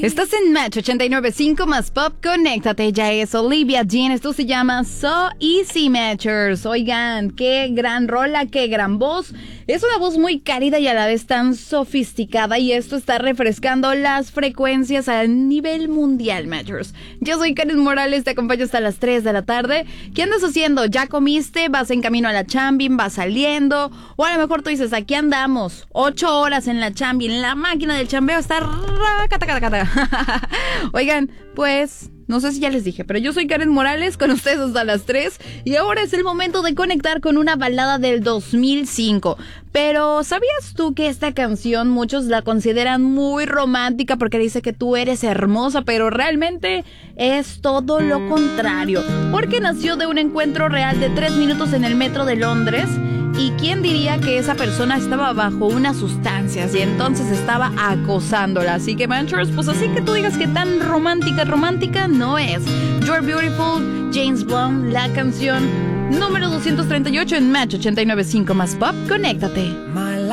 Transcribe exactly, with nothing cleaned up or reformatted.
Estás en Match ochenta y nueve punto cinco más Pop, conéctate, ya es Olivia Dean, esto se llama So Easy Matchers. Oigan, qué gran rola, qué gran voz, es una voz muy cálida y a la vez tan sofisticada y esto está refrescando las frecuencias a nivel mundial, Matchers. Yo soy Karen Morales, te acompaño hasta las tres de la tarde. ¿Qué andas haciendo? ¿Ya comiste? ¿Vas en camino a la chambi? ¿Vas saliendo? O a lo mejor tú dices, aquí andamos, ocho horas en la chambi, en la máquina del chambeo está... Oigan, pues... no sé si ya les dije, pero yo soy Karen Morales, con ustedes hasta las tres. Y ahora es el momento de conectar con una balada del dos mil cinco. Pero, ¿sabías tú que esta canción muchos la consideran muy romántica porque dice que tú eres hermosa? Pero realmente es todo lo contrario. Porque nació de un encuentro real de tres minutos en el metro de Londres. ¿Y quién diría que esa persona estaba bajo unas sustancias y entonces estaba acosándola? Así que, Manchers, pues así que tú digas que tan romántica, romántica no es. You're Beautiful, James Blunt, la canción número doscientos treinta y ocho en Match ochenta y nueve punto cinco más Pop. Conéctate.